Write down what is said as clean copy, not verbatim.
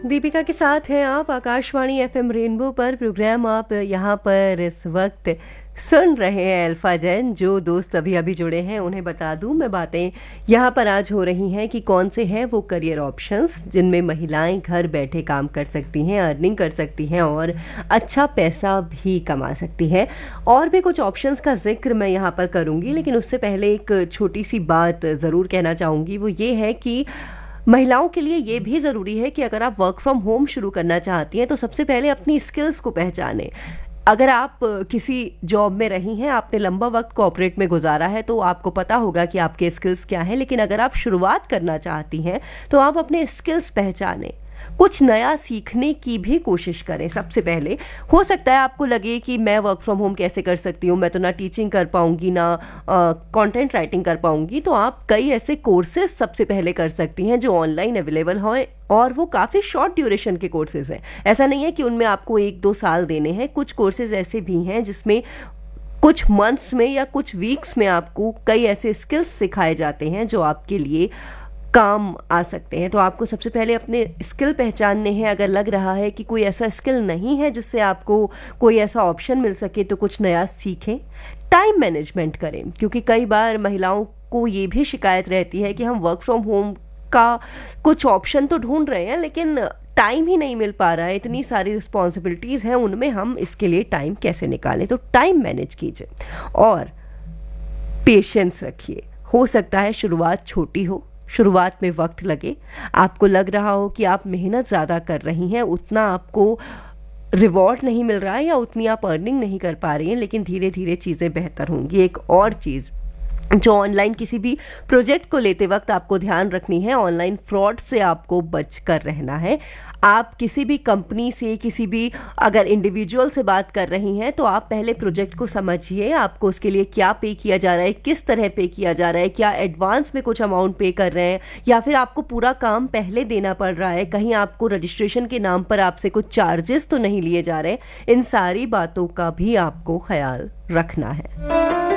दीपिका के साथ हैं आप आकाशवाणी एफएम रेनबो पर। प्रोग्राम आप यहाँ पर इस वक्त सुन रहे हैं अल्फा जैन। जो दोस्त अभी अभी जुड़े हैं उन्हें बता दूं, मैं बातें यहाँ पर आज हो रही हैं कि कौन से हैं वो करियर ऑप्शंस जिनमें महिलाएं घर बैठे काम कर सकती हैं, अर्निंग कर सकती हैं और अच्छा पैसा भी कमा सकती हैं। और भी कुछ ऑप्शंस का जिक्र मैं यहाँ पर करूँगी, लेकिन उससे पहले एक छोटी सी बात ज़रूर कहना चाहूँगी। वो ये है कि महिलाओं के लिए ये भी ज़रूरी है कि अगर आप वर्क फ्रॉम होम शुरू करना चाहती हैं तो सबसे पहले अपनी स्किल्स को पहचानें। अगर आप किसी जॉब में रही हैं, आपने लंबा वक्त कॉर्पोरेट में गुजारा है, तो आपको पता होगा कि आपके स्किल्स क्या हैं। लेकिन अगर आप शुरुआत करना चाहती हैं तो आप अपने स्किल्स पहचानें, कुछ नया सीखने की भी कोशिश करें। सबसे पहले हो सकता है आपको लगे कि मैं वर्क फ्रॉम होम कैसे कर सकती हूँ, मैं तो ना टीचिंग कर पाऊंगी ना कंटेंट राइटिंग कर पाऊंगी। तो आप कई ऐसे कोर्सेज सबसे पहले कर सकती हैं जो ऑनलाइन अवेलेबल हैं और वो काफ़ी शॉर्ट ड्यूरेशन के कोर्सेज हैं। ऐसा नहीं है कि उनमें आपको 1-2 साल देने हैं। कुछ कोर्सेज ऐसे भी हैं जिसमें कुछ मंथ्स में या कुछ वीक्स में आपको कई ऐसे स्किल्स सिखाए जाते हैं जो आपके लिए काम आ सकते हैं। तो आपको सबसे पहले अपने स्किल पहचानने हैं। अगर लग रहा है कि कोई ऐसा स्किल नहीं है जिससे आपको कोई ऐसा ऑप्शन मिल सके तो कुछ नया सीखें। टाइम मैनेजमेंट करें, क्योंकि कई बार महिलाओं को ये भी शिकायत रहती है कि हम वर्क फ्रॉम होम का कुछ ऑप्शन तो ढूंढ रहे हैं लेकिन टाइम ही नहीं मिल पा रहा है, इतनी सारी रिस्पॉन्सिबिलिटीज़ हैं, उनमें हम इसके लिए टाइम कैसे निकालें। तो टाइम मैनेज कीजिए और पेशेंस रखिए। हो सकता है शुरुआत छोटी हो, शुरुआत में वक्त लगे, आपको लग रहा हो कि आप मेहनत ज़्यादा कर रही हैं, उतना आपको रिवॉर्ड नहीं मिल रहा है या उतनी आप अर्निंग नहीं कर पा रही हैं, लेकिन धीरे धीरे चीज़ें बेहतर होंगी। एक और चीज़ जो ऑनलाइन किसी भी प्रोजेक्ट को लेते वक्त आपको ध्यान रखनी है, ऑनलाइन फ्रॉड से आपको बच कर रहना है। आप किसी भी कंपनी से, किसी भी अगर इंडिविजुअल से बात कर रही हैं तो आप पहले प्रोजेक्ट को समझिए, आपको उसके लिए क्या पे किया जा रहा है, किस तरह पे किया जा रहा है, क्या एडवांस में कुछ अमाउंट पे कर रहे हैं या फिर आपको पूरा काम पहले देना पड़ रहा है, कहीं आपको रजिस्ट्रेशन के नाम पर आपसे कुछ चार्जेस तो नहीं लिए जा रहे। इन सारी बातों का भी आपको ख्याल रखना है।